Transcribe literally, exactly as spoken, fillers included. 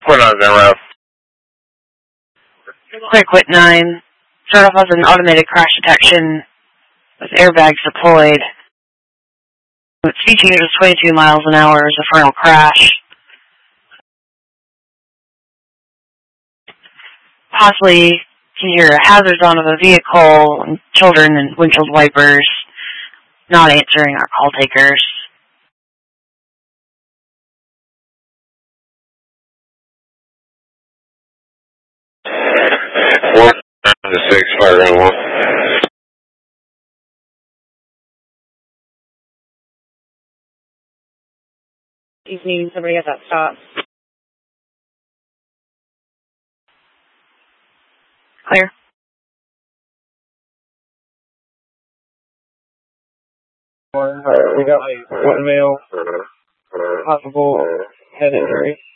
Put on zero. Quick Wit nine. Start off as an automated crash detection with airbags deployed. With speed change of twenty-two miles an hour is a frontal crash. Possibly can hear a hazards on of a vehicle and children and windshield wipers. Not answering our call takers. One to six, fire on one. He's needing somebody at that stop. Clear. Alright, we got one male, possible head injury.